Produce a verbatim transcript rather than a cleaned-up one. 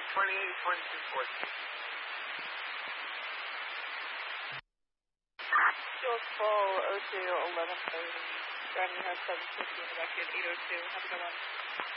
twenty-eight, twenty-two, fourteen. Fuel full, O two, eleven thirty. Driving has seven fifty in the back at eight oh two. Have a good one.